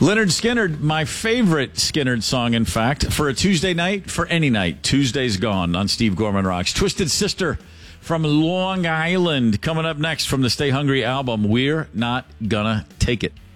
Leonard Skinnard, my favorite Skinnard song, in fact, for a Tuesday night, for any night. Tuesday's Gone on Steve Gorman Rocks. Twisted Sister from Long Island coming up next from the Stay Hungry album, We're Not Gonna Take It.